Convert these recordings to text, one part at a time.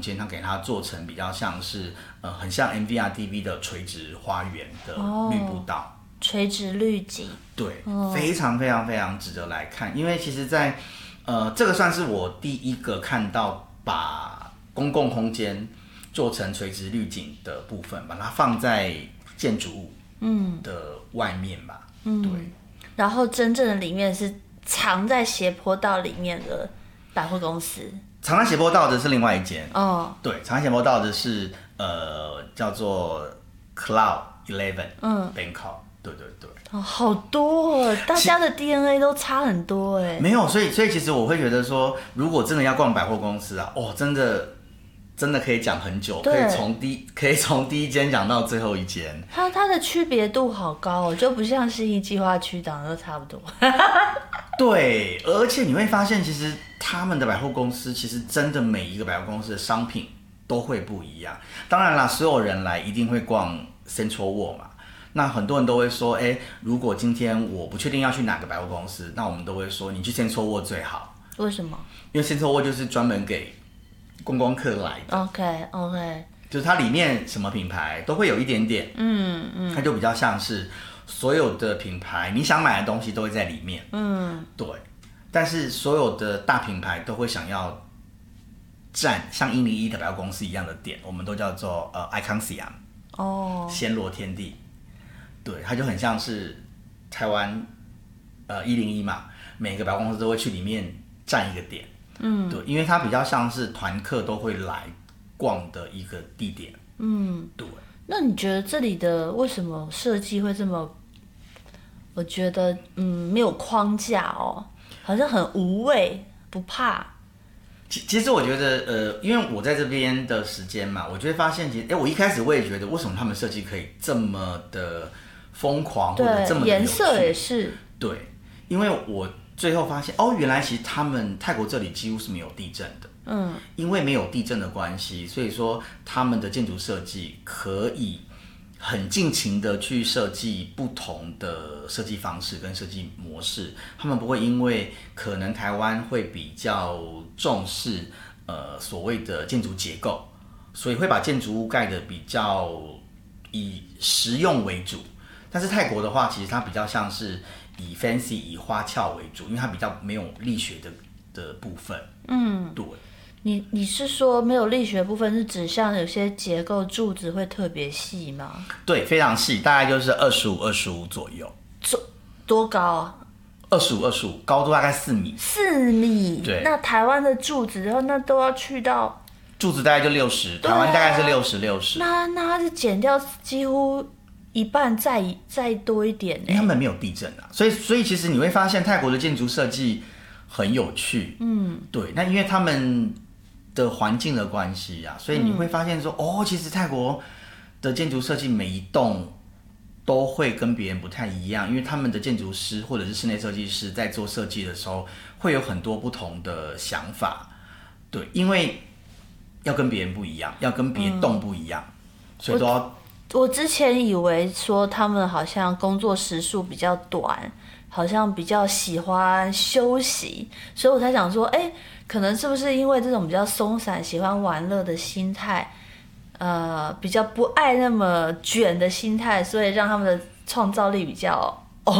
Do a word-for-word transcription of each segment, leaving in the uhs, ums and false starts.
间，它给它做成比较像是呃很像 M V R D V 的垂直花园的绿步道。哦， 垂直绿景， 对，哦，非常非常非常值得来看，因为其实在，呃，这个算是我第一个看到把公共空间做成垂直绿景的部分，把它放在建筑物的外面吧。嗯，对。 然后真正的里面是藏在斜坡道里面的百货公司。 藏在斜坡道的是另外一间。 哦， 对，藏在斜坡道的是呃叫做 Cloud Eleven， 嗯 ，Bangkok。对对对， 哦，好多哦，大家的 D N A 都差很多哎。 没有，所以所以其实我会觉得说，如果真的要逛百货公司啊，哦，真的真的可以讲很久，可以从第可以从第一间讲到最后一间。 它它的区别度好高哦，就不像信义计划区长得都差不多。 对，而且你会发现，其实他们的百货公司，其实真的每一个百货公司的商品都会不一样。当然啦，所有人来一定会逛 Central World 嘛。那很多人都会说，哎，如果今天我不确定要去哪个百货公司，那我们都会说你去 Central World 最好。 为什么？ 因为 Central World 就是专门给观光客来的。 OK OK， 就是它里面什么品牌都会有一点点，嗯嗯，它就比较像是所有的品牌你想买的东西都会在里面，嗯，对。但是所有的大品牌都会想要占像一零一的百货公司一样的店，我们都叫做呃 Icon Siam， 哦，暹罗天地。对，它就很像是台湾呃一零一嘛，每个百货公司都会去里面占一个点，嗯，对，因为它比较像是团客都会来逛的一个地点，嗯，对。 那你觉得这里的为什么设计会这么？我觉得嗯没有框架哦，好像很无畏不怕。 其其实我觉得呃，因为我在这边的时间嘛，我就会发现其实哎，我一开始我也觉得为什么他们设计可以这么的疯狂或者这么的有趣， 颜色也是。 对，因为我最后发现哦，原来其实他们泰国这里几乎是没有地震的。嗯，因为没有地震的关系，所以说他们的建筑设计可以很尽情的去设计不同的设计方式跟设计模式。他们不会因为可能台湾会比较重视呃所谓的建筑结构，所以会把建筑物盖得比较以实用为主。但是泰国的话，其实它比较像是以 fancy 以花俏为主，因为它比较没有力学的的部分。嗯，对。 你你是说没有力学部分，是指像有些结构柱子会特别细吗？ 对，非常细，大概就是二十五、二十五左右。 多高啊？ 二十五、二十五，高度大概四米。 四米。 对。 那台湾的柱子，然后那都要去到柱子大概就六十，台湾大概是六十六十。 那那它是减掉几乎一半再再多一点， 因为他们没有地震啊，所以所以其实你会发现泰国的建筑设计很有趣。嗯，对。那因为他们的环境的关系啊，所以你会发现说，嗯、哦，其实泰国的建筑设计每一栋都会跟别人不太一样，因为他们的建筑师或者是室内设计师在做设计的时候，会有很多不同的想法。对，因为要跟别人不一样，要跟别栋不一样，嗯、所以都要。 我之前以为说他们好像工作时数比较短，好像比较喜欢休息，所以我才想说，哎，可能是不是因为这种比较松散、喜欢玩乐的心态，呃，比较不爱那么卷的心态，所以让他们的创造力比较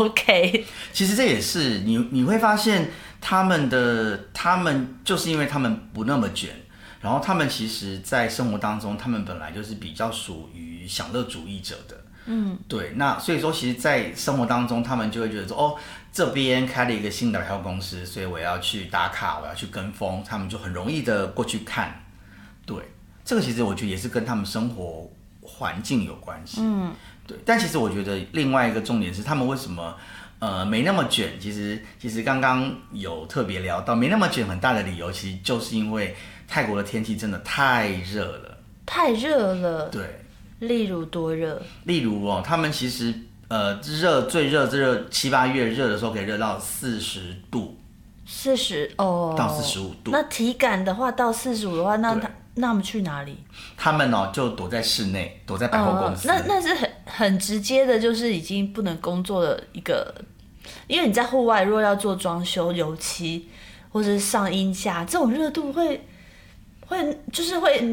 OK。 其实这也是你你会发现他们的他们就是因为他们不那么卷。然后他们其实，在生活当中，他们本来就是比较属于享乐主义者的，嗯，对。那所以说，其实，在生活当中，他们就会觉得说，哦，这边开了一个新的百货公司，所以我要去打卡，我要去跟风，他们就很容易的过去看。对，这个其实我觉得也是跟他们生活环境有关系，嗯，对。但其实我觉得另外一个重点是，他们为什么呃没那么卷？其实其实刚刚有特别聊到，没那么卷很大的理由，其实就是因为泰国的天气真的太热了， 太热了。 对， 例如多热？ 例如哦，他们其实呃热最热最热七八月热的时候可以热到四十度， 四十哦， 到四十五度。 那体感的话到四十五的话，那他那他们去哪里？ 他们哦就躲在室内，躲在百货公司。 哦、那那是很很直接的，就是已经不能工作的一个，因为你在户外如果要做装修、油漆或者是上衣架，这种热度会。会就是会